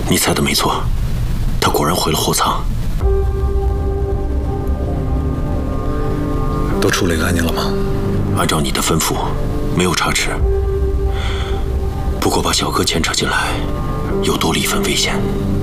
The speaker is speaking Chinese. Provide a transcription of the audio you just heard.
你猜的没错，他果然回了货仓。 都处理干净了吗？ 按照你的吩咐，没有差池。不过把小哥牵扯进来，又多了一份危险。